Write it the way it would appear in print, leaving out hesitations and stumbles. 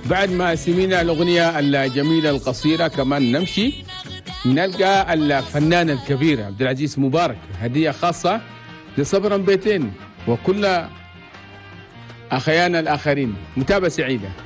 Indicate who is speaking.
Speaker 1: بعد ما سمينا الأغنية الجميلة القصيرة كمان نمشي نلقى الفنان الكبير عبد العزيز مبارك، هدية خاصة لصبرا بيتين وكل أخيانا الآخرين. متابعة سعيدة.